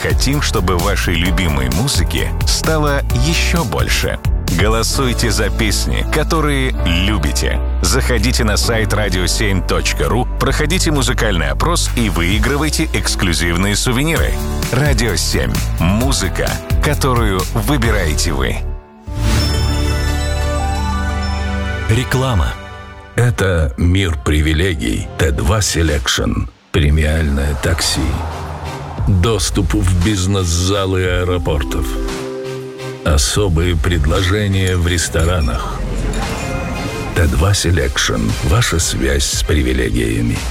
хотим, чтобы вашей любимой музыки стало еще больше. Голосуйте за песни, которые любите. Заходите на сайт radio7.ru, проходите музыкальный опрос и выигрывайте эксклюзивные сувениры. Радио 7. Музыка, которую выбираете вы. Реклама. Это мир привилегий. Т2 Selection. Премиальное такси. Доступ в бизнес-залы аэропортов. Особые предложения в ресторанах. Т2 Selection. Ваша связь с привилегиями.